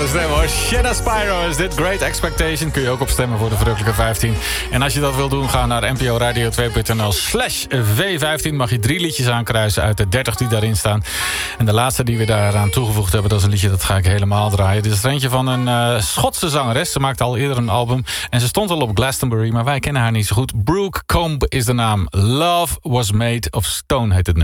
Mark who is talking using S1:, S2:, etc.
S1: stem hoor. Shanna Spyro is dit. Great Expectation. Kun je ook opstemmen voor de verrukkelijke 15. En als je dat wil doen, ga naar nporadio2.nl/V15. Mag je 3 liedjes aankruisen uit de 30 die daarin staan. En de laatste die we daaraan toegevoegd hebben, dat is een liedje dat ga ik helemaal draaien. Dit is er eentje van een Schotse zangeres. Ze maakte al eerder een album. En ze stond al op Glastonbury, maar wij kennen haar niet zo goed. Brooke Combe is de naam. Love Was Made of Stone heet het nummer.